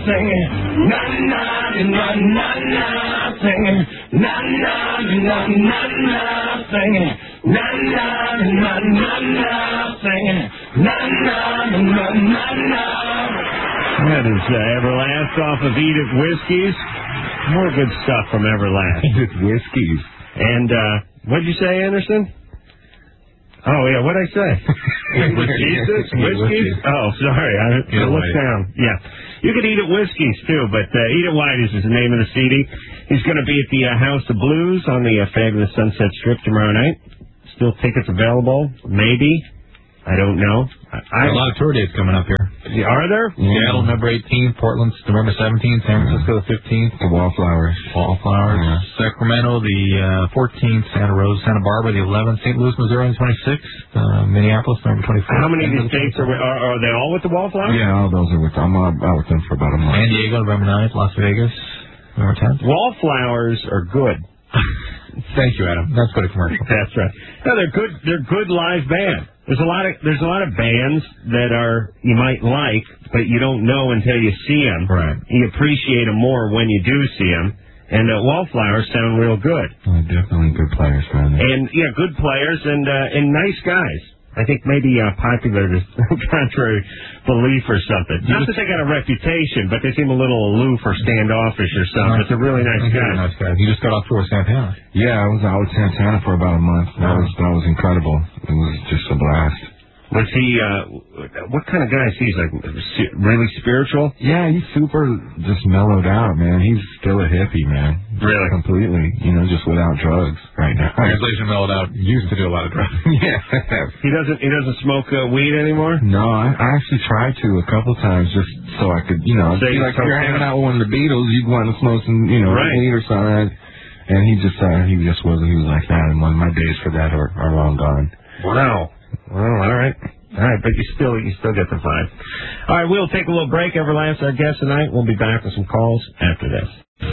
singing na na na na na, singing na na na na na, singing na na na na na, singing na na na na na. That is Everlast off of Edith Whiskies. More good stuff from Everlast. Edith Whiskies. And what'd you say, Anderson? Oh, yeah, what'd I say? Jesus? Whiskies? Oh, sorry. I looked down. Yeah. You could eat at Whiskies, too, but Eat It Whitey's is the name of the CD. He's going to be at the House of Blues on the fabulous Sunset Strip tomorrow night. Still tickets available? Maybe. I don't know. A lot of tour dates coming up here. Are there? Seattle, November 18th. Portland, November 17th. San Francisco, the 15th. The Wallflowers. Yeah. Sacramento, the 14th. Santa Rosa, Santa Barbara, the 11th. St. Louis, Missouri, the 26th. Minneapolis, November 24th. How many of these dates are they all with the Wallflowers? Yeah, all those are with them. I'm out with them for about a month. San Diego, November 9th. Las Vegas, November 10th. Wallflowers are good. Thank you, Adam. That's good a commercial. That's right. No, they're good. They're good live band. There's a lot of bands that you might like, but you don't know until you see them. Right. You appreciate them more when you do see them. And Wallflowers sound real good. Oh, definitely good players, man. And yeah, good players and nice guys. I think maybe popular to contrary belief or something. Not that they got a reputation, but they seem a little aloof or standoffish or something. It's a really nice guy. Nice guy. You just got off tour with Santana. Yeah, I was out with Santana for about a month. That was incredible. It was just a blast. Was he, what kind of guy is he? He's like really spiritual? Yeah, he's super just mellowed out, man. He's still a hippie, man. Really? Completely, just without drugs right now. Translation mellowed out. Used to do a lot of drugs. Yeah. He doesn't smoke weed anymore? No, I actually tried to a couple times just so I could, like if you're hanging out with one of the Beatles, you'd want to smoke some, weed or something. And he just wasn't, he was like that. And my days for that are long gone. Wow. Well, all right, but you still get the vibe. All right, we'll take a little break. Everlast, our guest tonight. We'll be back with some calls after this.